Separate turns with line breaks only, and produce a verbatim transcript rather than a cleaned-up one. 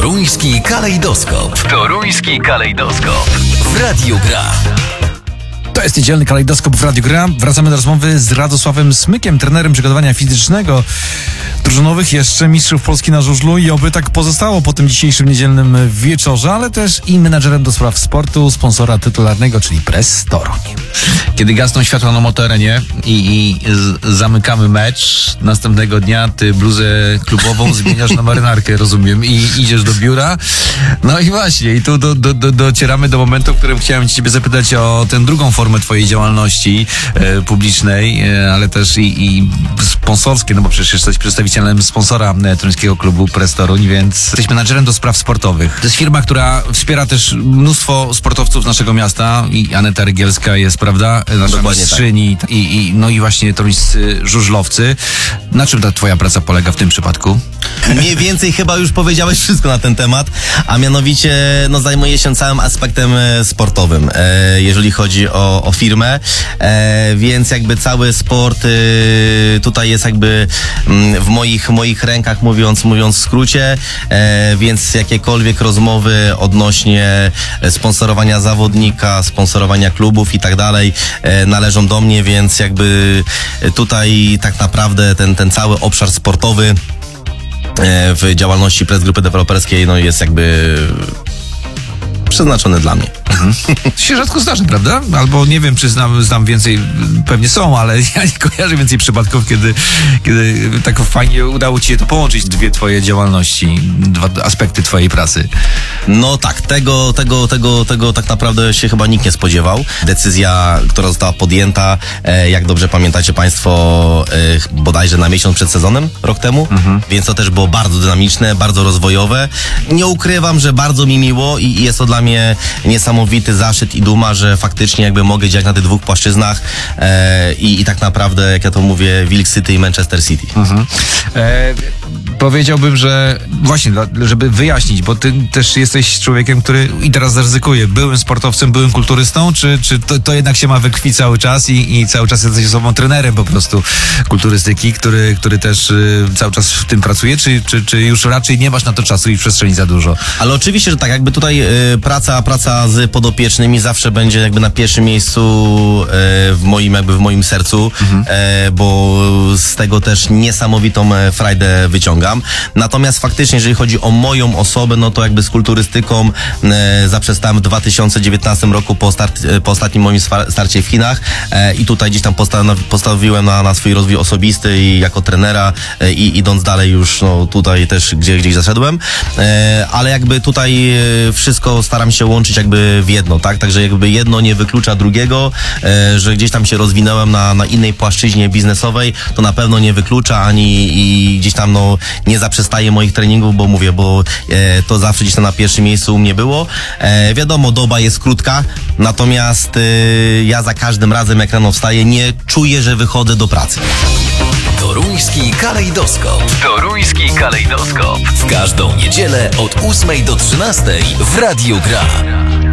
Toruński kalejdoskop. Toruński kalejdoskop. W Radiu Gra.
To jest niedzielny kalejdoskop w Radiu Gra. Wracamy do rozmowy z Radosławem Smykiem, trenerem przygotowania fizycznego drużynowych, jeszcze mistrzów Polski na żużlu, i oby tak pozostało po tym dzisiejszym niedzielnym wieczorze, ale też i menadżerem do spraw sportu, sponsora tytularnego, czyli Press Toruń.
Kiedy gasną światła na motorenie i, i z, zamykamy mecz, następnego dnia ty bluzę klubową zmieniasz na marynarkę, rozumiem, i idziesz do biura. No i właśnie, i tu do, do, do, docieramy do momentu, w którym chciałem ciebie zapytać o tę drugą formę twojej działalności e, publicznej, e, ale też i, i sponsorskie, no bo przecież jesteś przedstawicielem sponsora e, toruńskiego klubu Press Toruń, więc jesteś menadżerem do spraw sportowych. To jest firma, która wspiera też mnóstwo sportowców z naszego miasta, i Aneta Rygielska jest, prawda, nasza
Dokładnie
mistrzyni, tak. I, i, no i właśnie toruńscy żużlowcy. Na czym ta twoja praca polega w tym przypadku?
Mniej więcej chyba już powiedziałeś wszystko na ten temat, a mianowicie no, zajmuję się całym aspektem e, sportowym, e, jeżeli chodzi o, o firmę, e, więc jakby cały sport e, tutaj jest jakby m, w moich, moich rękach, mówiąc, mówiąc w skrócie, e, więc jakiekolwiek rozmowy odnośnie sponsorowania zawodnika, sponsorowania klubów i tak dalej e, należą do mnie, więc jakby tutaj tak naprawdę ten, ten cały obszar sportowy w działalności Press Grupy Deweloperskiej no jest jakby przeznaczony dla mnie.
Mhm. To się rzadko zdarzy, prawda? Albo nie wiem, czy znam, znam więcej, pewnie są, ale ja nie kojarzę więcej przypadków, kiedy, kiedy tak fajnie udało ci się to połączyć, dwie twoje działalności, dwa aspekty twojej pracy.
No tak, tego, tego, tego, tego tak naprawdę się chyba nikt nie spodziewał. Decyzja, która została podjęta, e, jak dobrze pamiętacie państwo, e, bodajże na miesiąc przed sezonem, rok temu, mhm. Więc to też było bardzo dynamiczne, bardzo rozwojowe. Nie ukrywam, że bardzo mi miło i, i jest to dla mnie niesamowity zaszczyt i duma, że faktycznie jakby mogę działać na tych dwóch płaszczyznach e, i, i tak naprawdę, jak ja to mówię, Wilk City i Manchester City.
Mhm. E, powiedziałbym, że właśnie, żeby wyjaśnić, bo ty też jesteś człowiekiem, który, i teraz zaryzykuję, byłym sportowcem, byłym kulturystą, czy, czy to, to jednak się ma we krwi cały czas i, i cały czas jesteś osobą trenerem po prostu kulturystyki, który, który też y, cały czas w tym pracuje, czy, czy, czy już raczej nie masz na to czasu i przestrzeni za dużo?
Ale oczywiście, że tak, jakby tutaj y, praca, praca z podopiecznymi zawsze będzie jakby na pierwszym miejscu y, w moim, jakby w moim sercu, mhm. y, bo z tego też niesamowitą frajdę wyciągam. Natomiast faktycznie, jeżeli chodzi o moją osobę, no to jakby z kulturystyką e, zaprzestałem w dwa tysiące dziewiętnastym roku po, start, po ostatnim moim starcie w Chinach e, i tutaj gdzieś tam postanowi, postawiłem na, na swój rozwój osobisty i jako trenera e, i idąc dalej już no, tutaj też gdzie, gdzieś zaszedłem, e, ale jakby tutaj e, wszystko staram się łączyć jakby w jedno, tak? Także jakby jedno nie wyklucza drugiego, e, że gdzieś tam się rozwinąłem na, na innej płaszczyźnie biznesowej, to na pewno nie wyklucza ani i gdzieś tam no nie zaprzestaję moich treningów, bo mówię, bo e, to zawsze gdzieś tam na pierwszym miejscu u mnie było. E, wiadomo, doba jest krótka, natomiast e, ja za każdym razem, jak rano wstaję, nie czuję, że wychodzę do pracy.
Toruński kalejdoskop. Toruński kalejdoskop. W każdą niedzielę od ósmej do trzynastej w Radiu Gra.